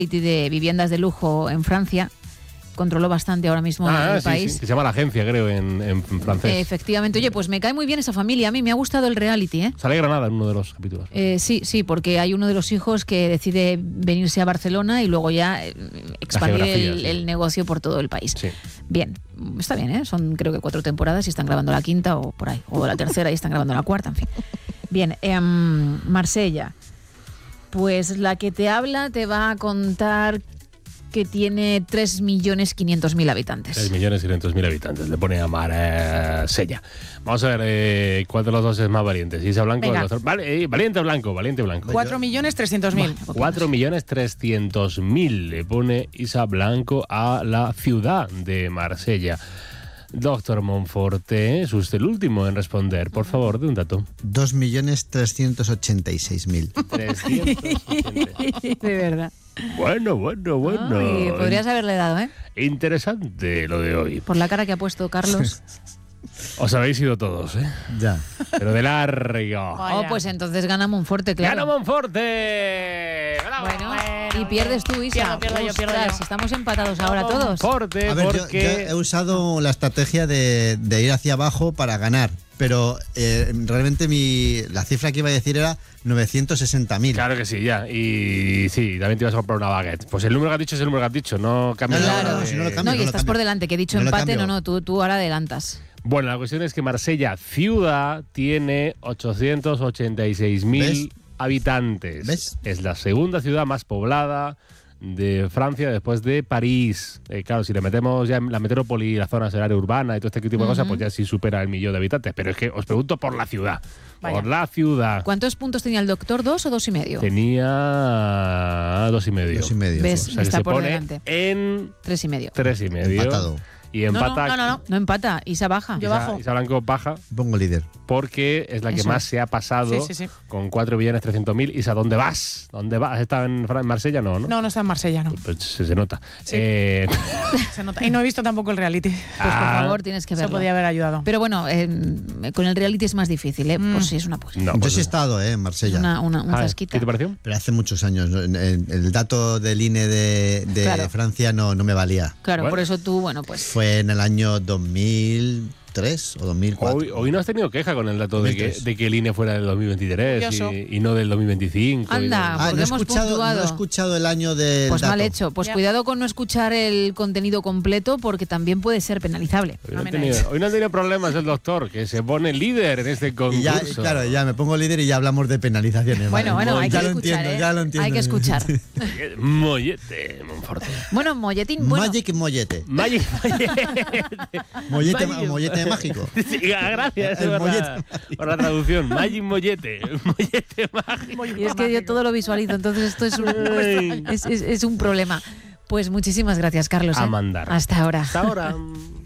de viviendas de lujo en Francia. Controló bastante ahora mismo el país. Sí, se llama La Agencia, creo, en francés. Efectivamente. Oye, pues me cae muy bien esa familia. A mí me ha gustado el reality, ¿eh? Sale Granada en uno de los capítulos. Sí, porque hay uno de los hijos que decide venirse a Barcelona y luego ya expandir el negocio por todo el país. Sí. Bien, está bien, ¿eh? Son creo que 4 temporadas y están grabando la quinta o por ahí. O la tercera y están grabando la cuarta, en fin. Bien, Marsella. Pues la que te habla te va a contar que tiene 3.500.000 habitantes. 3.500.000 habitantes. Le pone a Marsella. Vamos a ver cuál de los dos es más valiente. Isa Blanco. Valiente o Blanco. 4.300.000. 4.300.000 le pone Isa Blanco a la ciudad de Marsella. Doctor Monforte, es usted el último en responder. Por favor, de un dato. 2.386.000. 380. De verdad. Bueno. Ay, podrías haberle dado, ¿eh? Interesante lo de hoy. Por la cara que ha puesto Carlos. Os habéis ido todos, ¿eh? Ya. Pero de largo. Oh, pues entonces gana Monforte, claro. ¡Gana Monforte! ¡Bravo! Bueno, y pierdes tú, Isa. Pierdo yo. Estamos empatados ahora todos. Monforte, A ver, porque... yo he usado la estrategia de ir hacia abajo para ganar, pero realmente la cifra que iba a decir era 960.000. Claro que sí, ya. Y sí, también te ibas a comprar una baguette. Pues el número que has dicho es el número que has dicho, no cambia nada. Claro. Si no lo cambio, Y no lo estás cambio. por delante, que he dicho No lo empate. cambio. No, tú ahora adelantas. Bueno, la cuestión es que Marsella, ciudad, tiene 886.000 ¿Ves? habitantes. ¿Ves? Es la segunda ciudad más poblada de Francia después de París. Claro, si le metemos ya la metrópoli, la zona área urbana y todo este tipo de cosas, pues ya sí supera el 1.000.000 de habitantes. Pero es que os pregunto por la ciudad. Vaya. Por la ciudad. ¿Cuántos puntos tenía el doctor? ¿2 o 2,5? Tenía 2,5. 2,5. ¿Ves? O sea que Está se por pone delante. en 3,5. 3,5. Empatado. Y empata. No empata. Isa baja. Yo bajo. Isa Blanco baja Pongo líder. porque es la que Eso más es. se ha pasado Sí. con 4.300.000. Isa, ¿dónde vas? ¿Has estado en Marsella? No. No está en Marsella, no. Pues se nota. Sí. Se nota. Y no he visto tampoco el reality. Pues por favor, tienes que Se verlo. podía haber ayudado. Pero bueno, con el reality es más difícil, ¿eh? Por si es una posibilidad. No, Yo pues sí he no. estado en Marsella. Un Ah, zasquita. ¿Qué te pareció? Pero hace muchos años. ¿No? El dato del INE de Claro. Francia no me valía. Claro, Bueno. por eso tú, bueno, pues... Fue en el año 2003 o 2004. Hoy no has tenido queja con el dato de 2003. que el INE fuera del 2023 Curioso. y no del 2025. Anda. Ah, porque no he hemos escuchado, puntuado. no he escuchado el año del Pues dato. mal hecho. Pues Ya. cuidado con no escuchar el contenido completo porque también puede ser penalizable. Hoy no ha tenido problemas el doctor, que se pone líder en este Y concurso. ya, claro, ya me pongo líder y ya hablamos de penalizaciones. Bueno, vale. hay que ya lo escuchar, entiendo, ¿eh? ya lo entiendo. Hay que escuchar. Mollete, Monforte. Bueno, Molletín, bueno... Magic Mollete. Mollete. Mollete mágico. Sí, gracias El por mollete por la traducción. Magic Mollete. Mollete mágico. Y es que yo todo lo visualizo, entonces esto es un problema. Pues muchísimas gracias, Carlos. A mandar. Hasta ahora. Hasta ahora.